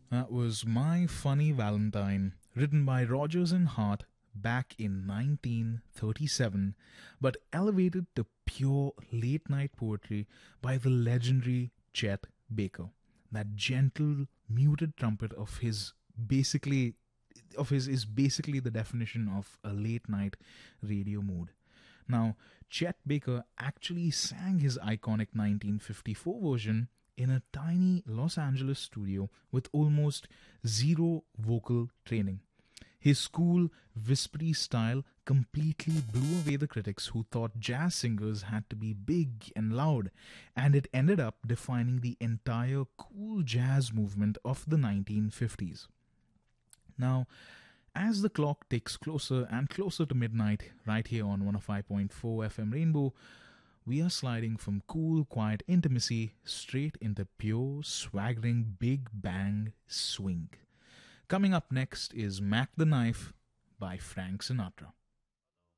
That was My Funny Valentine, written by Rogers and Hart back in 1937, but elevated to pure late night poetry by the legendary Chet Baker. That gentle, muted trumpet of his is basically the definition of a late night radio mood. Now, Chet Baker actually sang his iconic 1954 version in a tiny Los Angeles studio with almost zero vocal training. His cool, whispery style completely blew away the critics who thought jazz singers had to be big and loud, and it ended up defining the entire cool jazz movement of the 1950s. Now, as the clock ticks closer and closer to midnight, right here on 105.4 FM Rainbow, we are sliding from cool, quiet intimacy straight into pure, swaggering, big bang swing. Coming up next is Mac the Knife by Frank Sinatra.